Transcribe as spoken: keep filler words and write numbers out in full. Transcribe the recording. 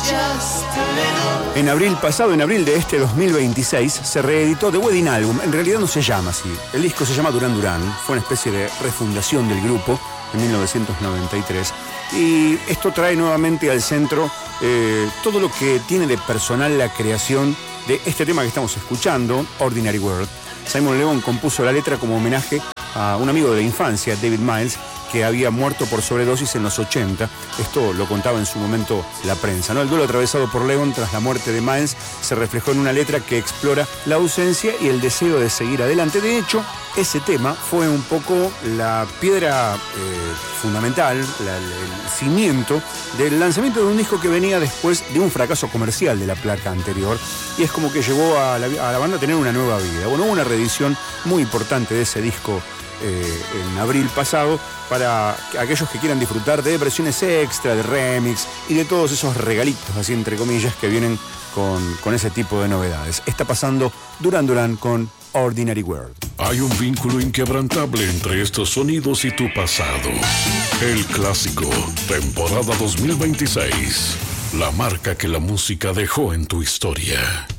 En abril pasado, en abril de este dos mil veintiséis, se reeditó The Wedding Album. En realidad no se llama así. El disco se llama Duran Duran. Fue una especie de refundación del grupo en mil novecientos noventa y tres. Y esto trae nuevamente al centro eh, todo lo que tiene de personal la creación de este tema que estamos escuchando, Ordinary World. Simon Le Bon compuso la letra como homenaje a un amigo de la infancia, David Miles, que había muerto por sobredosis en los ochenta. Esto lo contaba en su momento la prensa, ¿no? El duelo atravesado por Lennon tras la muerte de Miles se reflejó en una letra que explora la ausencia y el deseo de seguir adelante. De hecho, ese tema fue un poco la piedra eh, fundamental, la, el cimiento del lanzamiento de un disco que venía después de un fracaso comercial de la placa anterior, y es como que llevó a la, a la banda a tener una nueva vida. Bueno, hubo una reedición muy importante de ese disco Eh, en abril pasado, para aquellos que quieran disfrutar de versiones extra, de remix y de todos esos regalitos, así entre comillas, que vienen con, con ese tipo de novedades. Está pasando Duran Duran con Ordinary World. Hay un vínculo inquebrantable entre estos sonidos y tu pasado. El clásico, temporada dos mil veintiséis. La marca que la música dejó en tu historia.